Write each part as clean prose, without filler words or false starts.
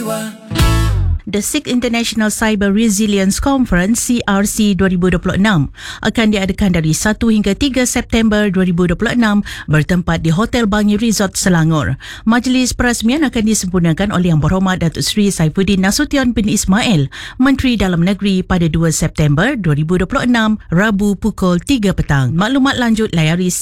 Istimewa. The 6th International Cyber Resilience Conference CRC 2026 akan diadakan dari 1 hingga 3 September 2026 bertempat di Hotel Bangi Resort Selangor. Majlis perasmian akan disempurnakan oleh Yang Berhormat Datuk Seri Saifuddin Nasution bin Ismail, Menteri Dalam Negeri pada 2 September 2026, Rabu pukul 3 petang. Maklumat lanjut layari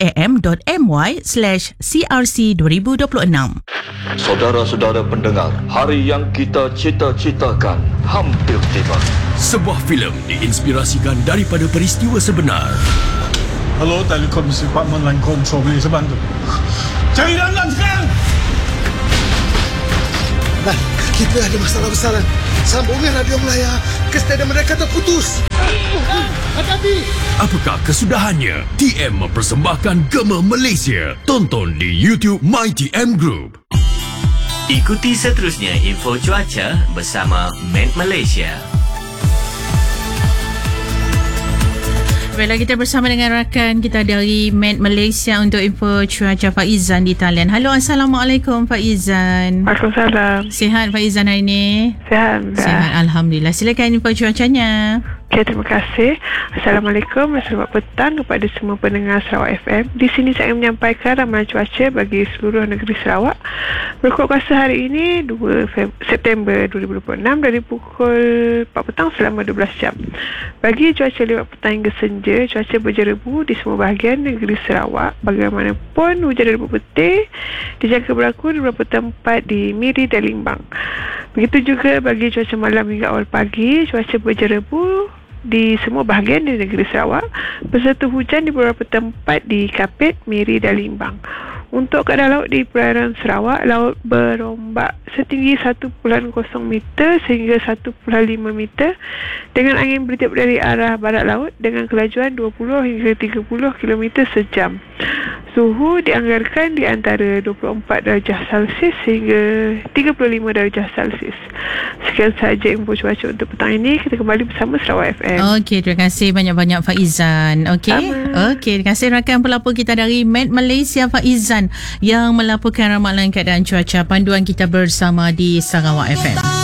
csam.my/crc2026. Saudara-saudara pendengar, hari yang kita cita-citakan hampir tiba. Sebuah filem diinspirasikan daripada peristiwa sebenar. Hello, Telekom Department Line Control, boleh saya bantu? Cari dalam sekarang! Nah, kita ada masalah besaran. Sambungan radio Melaya ke stadium mereka terputus. Hati-hati! Apakah kesudahannya? TM mempersembahkan Gema Malaysia. Tonton di YouTube MyTM Group. Ikuti seterusnya info cuaca bersama Met Malaysia. Baiklah, kita bersama dengan rakan kita dari Met Malaysia untuk info cuaca, Faizan di talian. Halo, Assalamualaikum Faizan. Waalaikumsalam. Sihat Faizan hari ini? Sihat. Sihat, Alhamdulillah. Silakan info cuacanya. Okay, terima kasih. Assalamualaikum dan selamat petang kepada semua pendengar Sarawak FM. Di sini saya menyampaikan ramalan cuaca bagi seluruh negeri Sarawak. Berkuat kuasa hari ini 2 September 2026 dari pukul 4 petang selama 12 jam. Bagi cuaca lewat petang hingga senja, cuaca berjerebu di semua bahagian negeri Sarawak. Bagaimanapun, hujan debu putih dijangka berlaku di beberapa tempat di Miri dan Limbang. Begitu juga bagi cuaca malam hingga awal pagi, cuaca berjerebu di semua bahagian di negeri Sarawak berserta hujan di beberapa tempat di Kapit, Miri dan Limbang. Untuk keadaan laut di perairan Sarawak, laut berombak setinggi 1.0 meter sehingga 1.5 meter dengan angin bertiup dari arah barat laut dengan kelajuan 20 hingga 30 km sejam. Suhu dianggarkan di antara 24 darjah Celsius hingga 35 darjah Celsius. Sekian sahaja info cuaca untuk petang ini. Kita kembali bersama Sarawak FM. Okey, terima kasih banyak-banyak Faizan. Okey, terima kasih rakan pelapor kita dari Met Malaysia, Faizan, yang melaporkan ramalan keadaan cuaca. Panduan kita bersama di Sarawak FM.